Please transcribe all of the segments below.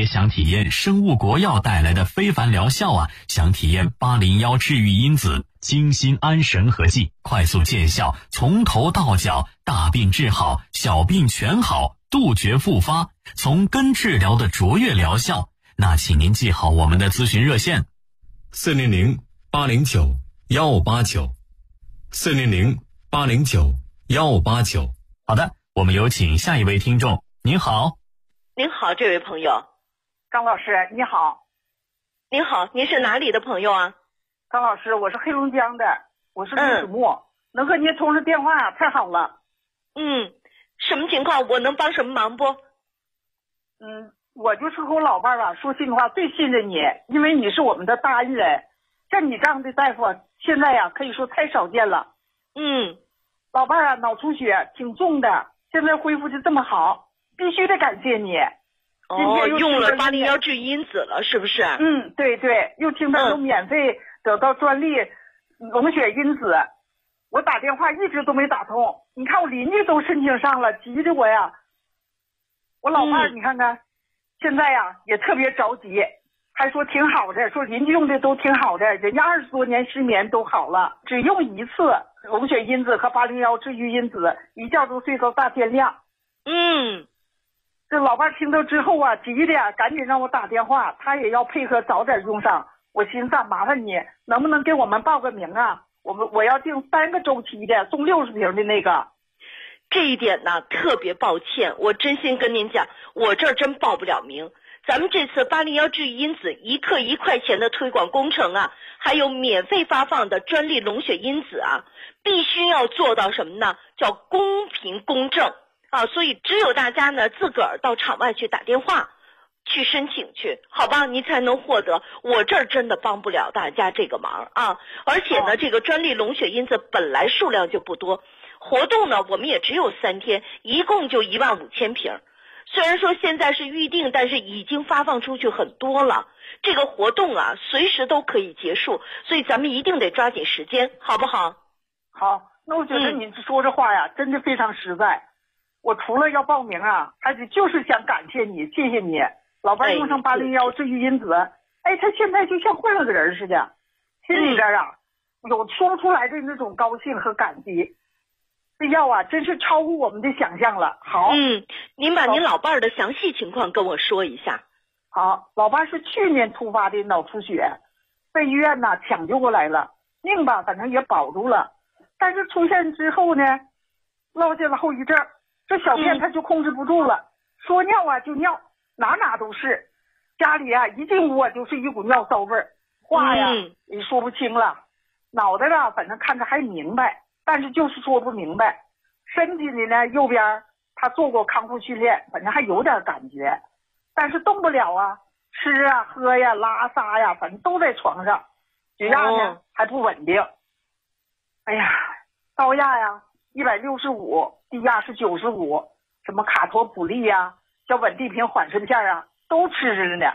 想体验生物国药带来的非凡疗效啊，想体验801治愈因子精心安神和剂，快速见效，从头到脚大病治好，小病全好，杜绝复发，从根治疗的卓越疗效。那请您记好我们的咨询热线：400-809-1589，400-809-1589。好的，我们有请下一位听众。您好。 您好，这位朋友。 张老师你好。 您好，您是哪里的朋友啊？ 张老师，我是黑龙江的，我是李子墨，能和您通上电话太好了。 什么情况？我能帮什么忙不？ 我就是和我老伴儿吧，说心里话最信任你，因为你是我们的大恩人，像你这样的大夫现在呀可以说太少见了。老伴儿啊脑出血挺重的，现在恢复的这么好，必须得感谢你。 用了801治愈因子了是不是？ 对对，又听他说免费得到专利溶血因子，我打电话一直都没打通，你看我邻居都申请上了，急的我呀。我老伴儿你看看现在呀也特别着急，还说挺好的，说邻居用的都挺好的，人家20多年失眠都好了，只用一次溶血因子和801治愈因子，一觉都睡到大天亮。这老伴听到之后啊，急的呀，赶紧让我打电话，他也要配合早点用上。我寻思麻烦你能不能给我们报个名啊？我要订3个周期的，送60瓶的那个。 这一点呢，特别抱歉，我真心跟您讲，我这儿真报不了名。咱们这次801治愈因子1克1块钱的推广工程啊，还有免费发放的专利溶血因子啊，必须要做到什么呢？叫公平公正啊！所以只有大家呢自个儿到场外去打电话去申请去，好吧，你才能获得。我这儿真的帮不了大家这个忙啊！而且呢，这个专利溶血因子本来数量就不多，活动呢我们也只有3天，一共就15000瓶。虽然说现在是预定，但是已经发放出去很多了。这个活动啊随时都可以结束，所以咱们一定得抓紧时间，好不好？ 好，那我觉得你说这话呀真的非常实在。我除了要报名啊，还得就是想感谢你，谢谢你。老伴用上801治愈因子，他现在就像换了个人似的，心里边啊有说不出来的那种高兴和感激。这药啊真是超乎我们的想象了。好， 您把您老伴的详细情况跟我说一下。 好，老伴是去年突发的脑出血，被医院呢抢救过来了，命吧反正也保住了，但是出现之后呢落下了后遗症，这小便他就控制不住了，说尿啊就尿，哪都是，家里啊一进屋啊就是一股尿骚味儿，话呀也说不清了，脑袋啊反正看着还明白，但是就是说不明白。身体里呢右边他做过康复训练，反正还有点感觉，但是动不了啊，吃啊喝呀拉撒呀反正都在床上，血压呢还不稳定。高压呀165，低压是95，什么卡托普利呀小稳定平缓顺片啊都吃着呢。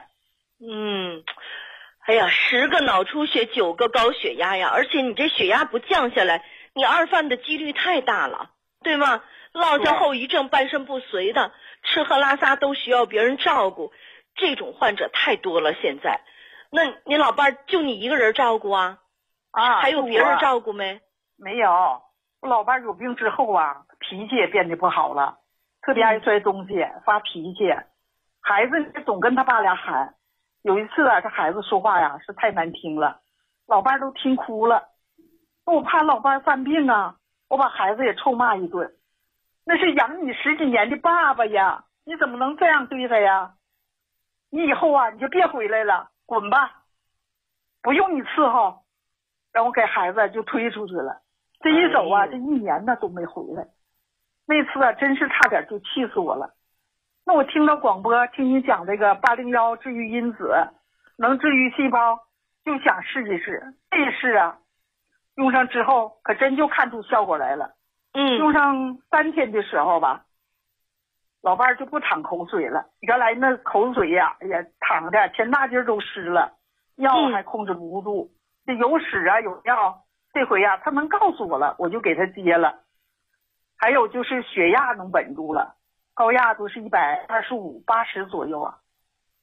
10个脑出血9个高血压呀，而且你这血压不降下来，你二犯的几率太大了，对吗？落下后遗症半身不遂的，吃喝拉撒都需要别人照顾，这种患者太多了现在。那您老伴就你一个人照顾啊？还有别人照顾没？ 没有，我老伴有病之后啊脾气也变得不好了，特别爱摔东西，发脾气，孩子总跟他爸俩喊。有一次啊这孩子说话呀是太难听了，老伴都听哭了，我怕老伴犯病啊，我把孩子也臭骂一顿。那是养你10几年的爸爸呀，你怎么能这样对他呀？你以后啊你就别回来了，滚吧，不用你伺候。让我给孩子就推出去了，这一走啊这1年呢都没回来。那次啊真是差点就气死我了。那我听到广播听你讲这个801治愈因子能治愈细胞，就想试一试。这试啊用上之后可真就看出效果来了。用上3天的时候吧，老伴就不淌口水了，原来那口水呀也淌的前大筋都湿了，药还控制不住，这有屎啊有尿，这回呀他能告诉我了，我就给他接了。还有就是血压能稳住了，高压都是125、80左右啊，